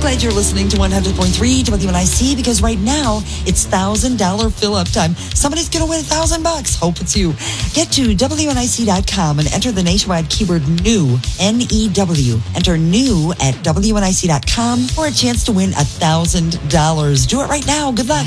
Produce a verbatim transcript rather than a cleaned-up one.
glad you're listening to one hundred point three W N I C because right now it's one thousand dollars fill-up time. Somebody's going to win a thousand bucks. Hope it's you. Get to W N I C dot com and enter the nationwide keyword NEW, N E W. Enter NEW at W N I C dot com for a chance to win a thousand dollars. Do it right now. Good luck.